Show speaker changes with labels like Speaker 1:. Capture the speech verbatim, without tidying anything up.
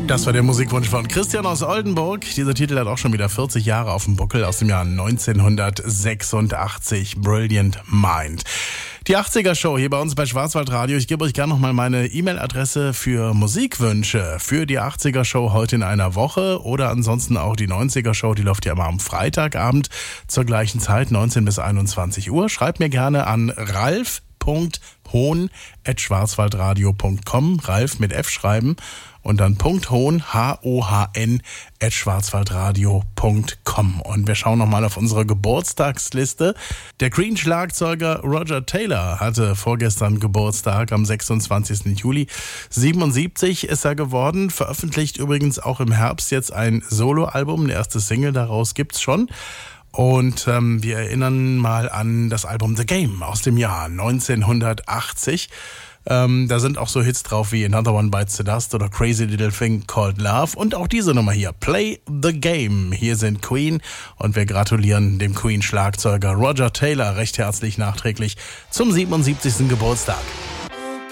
Speaker 1: Das war der Musikwunsch von Christian aus Oldenburg. Dieser Titel hat auch schon wieder vierzig Jahre auf dem Buckel, aus dem Jahr neunzehnhundertsechsundachtzig. Brilliant Mind. Die achtziger-Show hier bei uns bei Schwarzwaldradio. Ich gebe euch gerne nochmal meine E-Mail-Adresse für Musikwünsche für die achtziger-Show heute in einer Woche oder ansonsten auch die neunziger-Show. Die läuft ja immer am Freitagabend zur gleichen Zeit, neunzehn bis einundzwanzig Uhr. Schreibt mir gerne an ralf punkt hohn at schwarzwaldradio punkt com. Ralf mit F schreiben und dann Punkt Hohn, H O H N, at schwarzwaldradio punkt com. Und wir schauen nochmal auf unsere Geburtstagsliste. Der Queen-Schlagzeuger Roger Taylor hatte vorgestern Geburtstag, am sechsundzwanzigsten Juli. siebenundsiebzig ist er geworden, veröffentlicht übrigens auch im Herbst jetzt ein Soloalbum. Eine erste Single daraus gibt's schon. Und ähm, wir erinnern mal an das Album The Game aus dem Jahr neunzehnhundertachtzig. Ähm, da sind auch so Hits drauf wie Another One Bites the Dust oder Crazy Little Thing Called Love. Und auch diese Nummer hier, Play the Game. Hier sind Queen und wir gratulieren dem Queen-Schlagzeuger Roger Taylor recht herzlich nachträglich zum siebenundsiebzigsten Geburtstag.